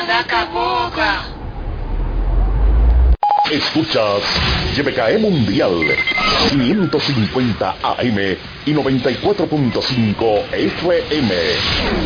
Escuchas YBKE Mundial 550 AM y 94.5 FM.